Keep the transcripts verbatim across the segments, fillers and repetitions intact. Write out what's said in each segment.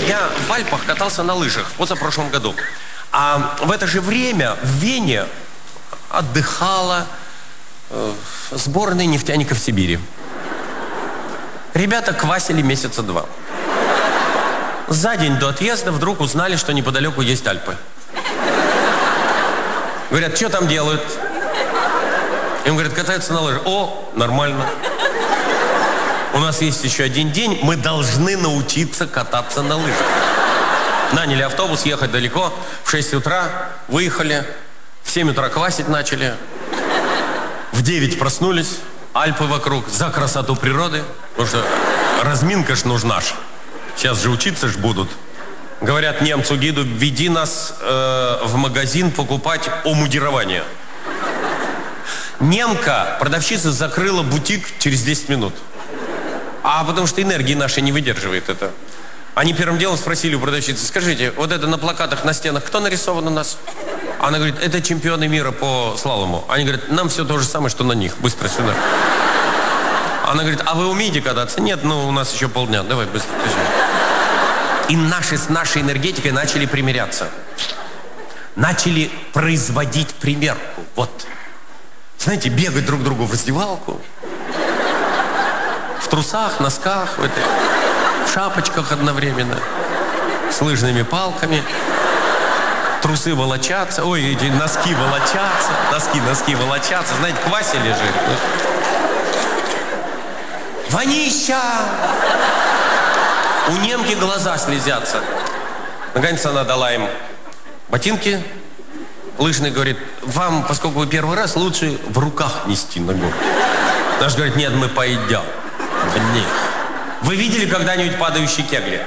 я в Альпах катался на лыжах в позапрошлом году. А в это же время в Вене отдыхала э, сборная нефтяников Сибири. Ребята квасили месяца два. За день до отъезда вдруг узнали, что неподалеку есть Альпы. Говорят, что там делают? Им говорят, катаются на лыжах. О, нормально. У нас есть еще один день, мы должны научиться кататься на лыжах. Наняли автобус, ехать далеко. В шесть утра выехали, в семь утра квасить начали. В девять проснулись, Альпы вокруг, за красоту природы. Потому что разминка ж нужна ж. Сейчас же учиться ж будут. Говорят немцу гиду, веди нас э, в магазин покупать омундирование. Немка, продавщица, закрыла бутик через десять минут. А потому что энергии нашей не выдерживает это. Они первым делом спросили у продавщицы, скажите, вот это на плакатах, на стенах, кто нарисован у нас? Она говорит, это чемпионы мира по слалому. Они говорят, нам все то же самое, что на них, быстро сюда. Она говорит, а вы умеете кататься? Нет, ну у нас еще полдня, давай быстро. И наши с нашей энергетикой начали примиряться. Начали производить примерку. Вот. Знаете, бегать друг к другу в раздевалку. В трусах, носках, в, этой, в шапочках одновременно. С лыжными палками. Трусы волочатся. Ой, эти носки волочатся. Носки, носки волочатся. Знаете, квасили же. Вонища! У немки глаза слезятся. Наконец она дала им ботинки. Лыжный говорит, вам, поскольку вы первый раз, лучше в руках нести на гору. Наш говорит, нет, мы пойдем в них. Вы видели когда-нибудь падающие кегли?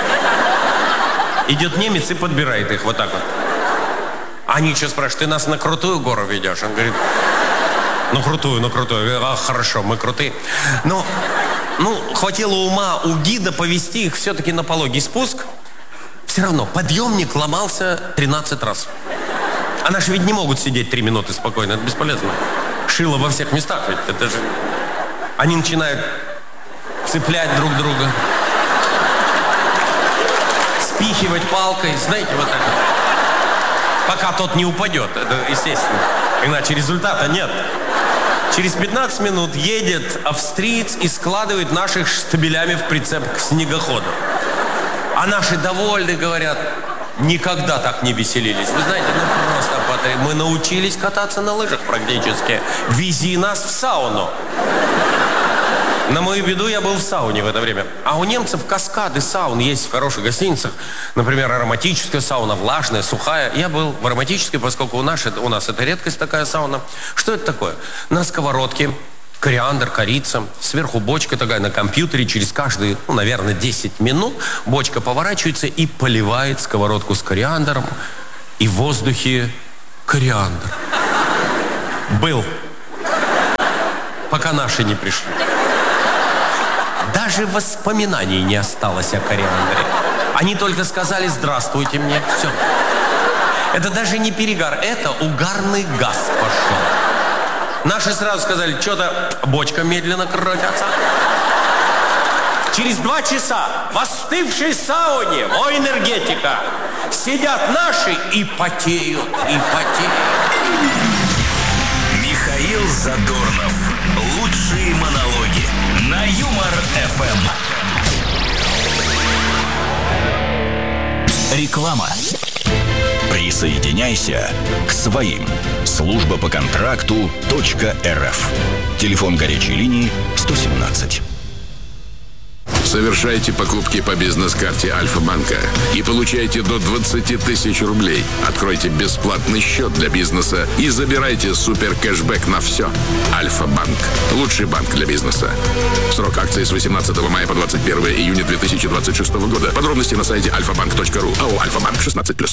Идет немец и подбирает их вот так вот. Они еще спрашивают, ты нас на крутую гору ведешь? Он говорит, ну крутую, ну крутую. А, хорошо, мы крутые. Но, ну, хватило ума у гида повести их все-таки на пологий спуск. Все равно подъемник ломался тринадцать раз. А наши ведь не могут сидеть три минуты спокойно, это бесполезно. Шило во всех местах ведь, это же... Они начинают цеплять друг друга. Спихивать палкой, знаете, вот так вот. Пока тот не упадет, это естественно. Иначе результата нет. Через пятнадцать минут едет австриец и складывает наших штабелями в прицеп к снегоходу. А наши довольны, говорят, никогда так не веселились. Вы знаете, ну просто патри... мы научились кататься на лыжах практически. Вези нас в сауну. На мою беду я был в сауне в это время. А у немцев каскады саун есть в хороших гостиницах. Например, ароматическая сауна, влажная, сухая. Я был в ароматической, поскольку у нас, у нас это редкость такая сауна. Что это такое? На сковородке кориандр, корица, сверху бочка такая на компьютере, через каждые, ну, наверное, десять минут бочка поворачивается и поливает сковородку с кориандром, и в воздухе кориандр. Был. Пока наши не пришли. Даже воспоминаний не осталось о кориандре. Они только сказали «здравствуйте» мне. Все. Это даже не перегар, это угарный газ пошел. Наши сразу сказали, что-то бочка медленно крутится. Через два часа в остывшей сауне, о, энергетика, сидят наши и потеют, и потеют. Михаил Задорнов. Лучшие монологи на Юмор-эф эм. Реклама. Присоединяйся к своим. Служба по контракту .рф. Телефон горячей линии сто семнадцать. Совершайте покупки по бизнес-карте Альфа-банка и получайте до двадцать тысяч рублей. Откройте бесплатный счет для бизнеса и забирайте супер кэшбэк на все. Альфа-банк. Лучший банк для бизнеса. Срок акции с восемнадцатого мая по двадцать первое июня две тысячи двадцать шестого года. Подробности на сайте альфа банк точка ру. АО «Альфа-банк» шестнадцать плюс.